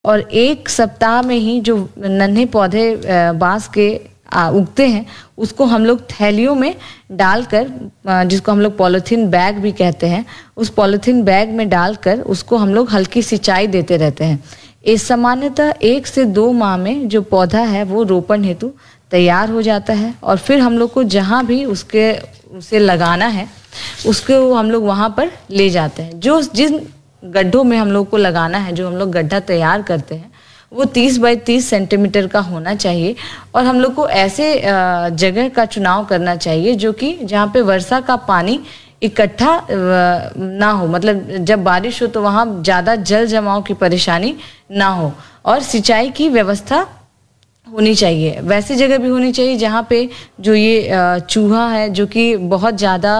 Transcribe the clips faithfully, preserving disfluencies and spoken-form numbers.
और एक सप्ताह में ही जो नन्हे पौधे बांस के उगते हैं उसको हम लोग थैलियों में डालकर, जिसको हम लोग पॉलीथीन बैग भी कहते हैं, उस पॉलीथीन बैग में डालकर उसको हम लोग हल्की सिंचाई देते रहते हैं। इस सामान्यतः एक से दो माह में जो पौधा है वो रोपण हेतु तैयार हो जाता है और फिर हम लोग को जहाँ भी उसके उसे लगाना है उसको हम लोग वहाँ पर ले जाते हैं। जो जिन गड्ढों में हम लोग को लगाना है, जो हम लोग गड्ढा तैयार करते हैं, वो तीस बाई तीस सेंटीमीटर का होना चाहिए और हम लोग को ऐसे जगह का चुनाव करना चाहिए जो कि जहाँ पे वर्षा का पानी इकट्ठा ना हो, मतलब जब बारिश हो तो वहाँ ज़्यादा जल जमाव की परेशानी ना हो और सिंचाई की व्यवस्था होनी चाहिए। वैसी जगह भी होनी चाहिए जहाँ पे जो ये चूहा है जो कि बहुत ज़्यादा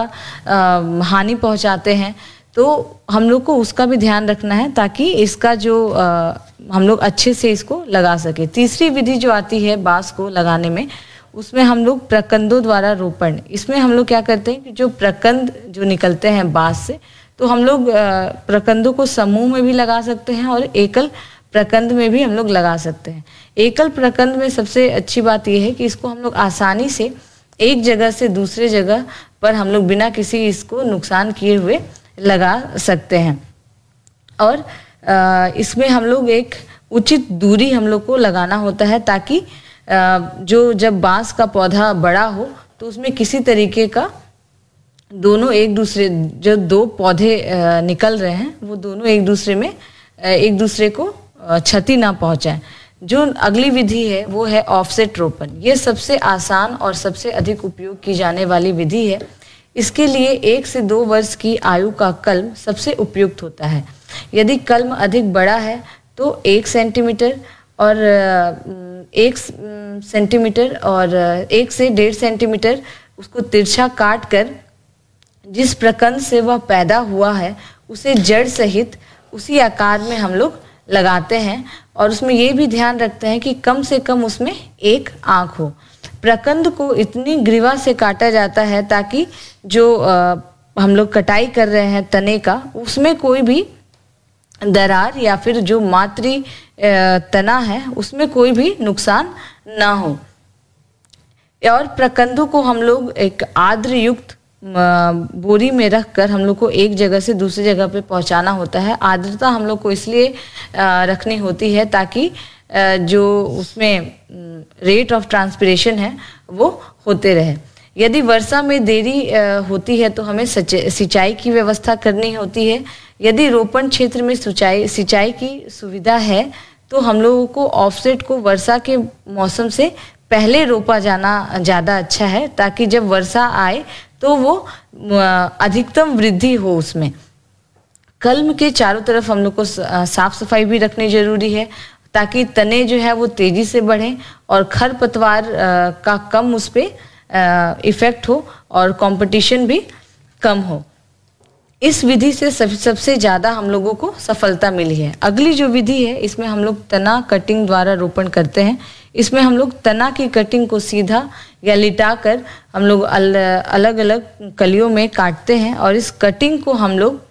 हानि पहुँचाते हैं, तो हम लोग को उसका भी ध्यान रखना है ताकि इसका जो आ, हम लोग अच्छे से इसको लगा सके। तीसरी विधि जो आती है बांस को लगाने में, उसमें हम लोग प्रकंदों द्वारा रोपण। इसमें हम लोग क्या करते हैं कि जो प्रकंद जो निकलते हैं बांस से, तो हम लोग प्रकंदों को समूह में भी लगा सकते हैं और एकल प्रकंद में भी हम लोग लगा सकते हैं। एकल प्रकंद में सबसे अच्छी बात यह है कि इसको हम लोग आसानी से एक जगह से दूसरे जगह पर हम लोग बिना किसी इसको नुकसान किए हुए लगा सकते हैं और इसमें हम लोग एक उचित दूरी हम लोग को लगाना होता है ताकि जो जब बांस का पौधा बड़ा हो तो उसमें किसी तरीके का दोनों एक दूसरे, जो दो पौधे निकल रहे हैं वो दोनों एक दूसरे में एक दूसरे को क्षति ना पहुंचाएं। जो अगली विधि है वो है ऑफसेट रोपण। ये सबसे आसान और सबसे अधिक उपयोग की जाने वाली विधि है। इसके लिए एक से दो वर्ष की आयु का कलम सबसे उपयुक्त होता है। यदि कलम अधिक बड़ा है तो एक सेंटीमीटर और एक सेंटीमीटर और एक से डेढ़ सेंटीमीटर उसको तिरछा काट कर जिस प्रकंद से वह पैदा हुआ है उसे जड़ सहित उसी आकार में हम लोग लगाते हैं और उसमें ये भी ध्यान रखते हैं कि कम से कम उसमें एक आँख हो। प्रकंद को इतनी ग्रीवा से काटा जाता है ताकि जो आ, हम लोग कटाई कर रहे हैं तने का, उसमें कोई भी दरार या फिर जो मातृ तना है उसमें कोई भी नुकसान ना हो। और प्रकंदों को हम लोग एक आर्द्र युक्त बोरी में रख कर हम लोग को एक जगह से दूसरी जगह पे पहुंचाना होता है। आर्द्रता हम लोग को इसलिए रखनी होती है ताकि जो उसमें रेट ऑफ ट्रांसपिरेशन है वो होते रहे। यदि वर्षा में देरी होती है तो हमें सिंचाई की व्यवस्था करनी होती है। यदि रोपण क्षेत्र में सिंचाई सिंचाई की सुविधा है तो हम लोगों को ऑफसेट को वर्षा के मौसम से पहले रोपा जाना ज़्यादा अच्छा है ताकि जब वर्षा आए तो वो अधिकतम वृद्धि हो उसमें। कलम के चारों तरफ हम लोग को साफ सफाई भी रखनी जरूरी है ताकि तने जो है वो तेजी से बढ़ें और खरपतवार का कम उस पर इफेक्ट हो और कंपटीशन भी कम हो। इस विधि से सब, सबसे ज़्यादा हम लोगों को सफलता मिली है। अगली जो विधि है इसमें हम लोग तना कटिंग द्वारा रोपण करते हैं। इसमें हम लोग तना की कटिंग को सीधा या लिटा कर हम लोग अल, अलग अलग कलियों में काटते हैं और इस कटिंग को हम लोग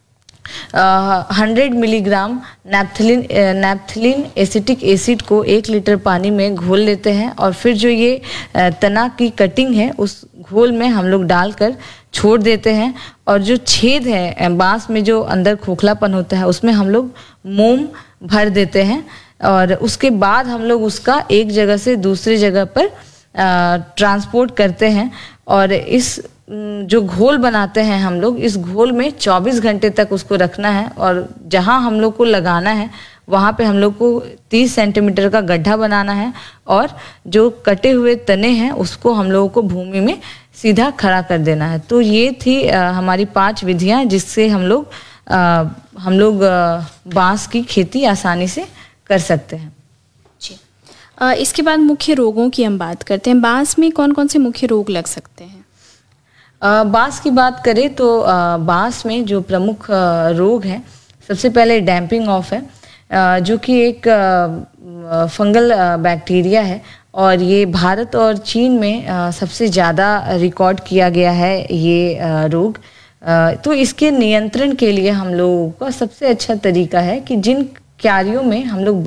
hundred milligram naphthalene naphthalene acetic acid को एक लीटर पानी में घोल लेते हैं और फिर जो ये तना की कटिंग है उस घोल में हम लोग डालकर छोड़ देते हैं और जो छेद है बांस में जो अंदर खोखलापन होता है उसमें हम लोग मोम भर देते हैं और उसके बाद हम लोग उसका एक जगह से दूसरी जगह पर ट्रांसपोर्ट करते हैं और इस जो घोल बनाते हैं हम लोग, इस घोल में चौबीस घंटे तक उसको रखना है और जहां हम लोग को लगाना है वहां पे हम लोग को तीस सेंटीमीटर का गड्ढा बनाना है और जो कटे हुए तने हैं उसको हम लोगों को भूमि में सीधा खड़ा कर देना है। तो ये थी आ, हमारी पांच विधियां जिससे हम लोग आ, हम लोग बांस की खेती आसानी से कर सकते हैं। जी, आ, इसके बाद मुख्य रोगों की हम बात करते हैं। बांस में कौन कौन से मुख्य रोग लग सकते हैं? बांस की बात करें तो बांस में जो प्रमुख रोग हैं, सबसे पहले डैम्पिंग ऑफ है जो कि एक फंगल बैक्टीरिया है और ये भारत और चीन में सबसे ज़्यादा रिकॉर्ड किया गया है ये रोग। तो इसके नियंत्रण के लिए हम लोगों का सबसे अच्छा तरीका है कि जिन क्यारियों में हम लोग